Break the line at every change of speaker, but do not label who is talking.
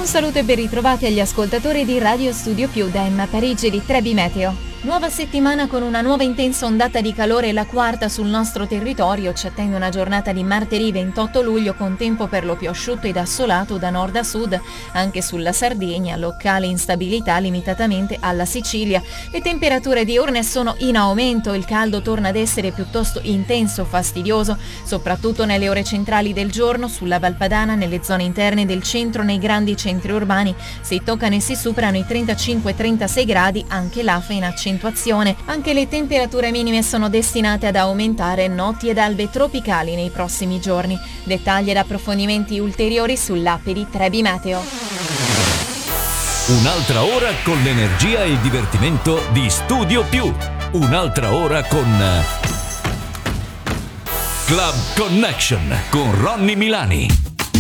Un saluto e ben ritrovati agli ascoltatori di Radio Studio Più da Emma Parigi di Trebi Meteo. Nuova settimana con una nuova intensa ondata di calore, la quarta sul nostro territorio. Ci attende una giornata di martedì 28 luglio con tempo per lo più asciutto ed assolato da nord a sud, anche sulla Sardegna, locale instabilità limitatamente alla Sicilia. Le temperature diurne sono in aumento, il caldo torna ad essere piuttosto intenso, fastidioso, soprattutto nelle ore centrali del giorno, sulla Valpadana, nelle zone interne del centro, nei grandi centri urbani. Si toccano e si superano i 35-36 gradi, anche l'AFA in accentuazione. Anche le temperature minime sono destinate ad aumentare, notti ed albe tropicali nei prossimi giorni. Dettagli ed approfondimenti ulteriori sull'app di Trebi Meteo.
Un'altra ora con l'energia e il divertimento di Studio Più. Un'altra ora con Club Connection con Ronny Milani.